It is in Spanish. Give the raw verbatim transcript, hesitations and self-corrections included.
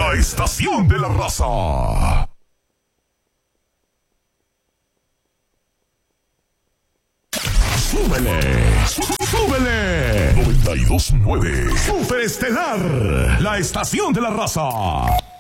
La estación de la raza. ¡Súbele! ¡Súbele! noventa y dos punto nueve Super Estelar, la estación de la raza.